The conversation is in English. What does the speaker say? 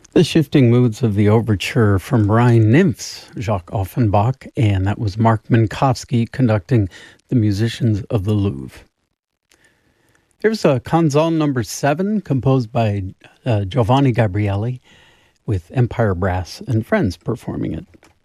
The Shifting Moods of the Overture from Rhine Nymphs, Jacques Offenbach, and that was Mark Minkowski conducting the Musicians of the Louvre. Here's a Canzone number 7, composed by Giovanni Gabrieli, with Empire Brass and Friends performing it.